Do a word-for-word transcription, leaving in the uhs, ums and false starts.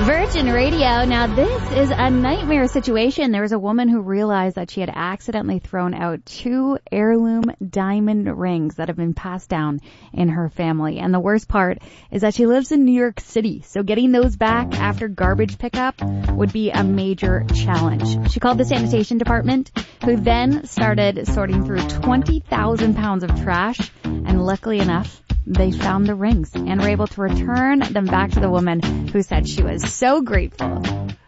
Virgin Radio. Now, this is a nightmare situation. There was a woman who realized that she had accidentally thrown out two heirloom diamond rings that have been passed down in her family. And the worst part is that she lives in New York City, so getting those back after garbage pickup would be a major challenge. She called the sanitation department, who then started sorting through twenty thousand pounds of trash, and luckily enough, they found the rings and were able to return them back to the woman, who said she was so grateful.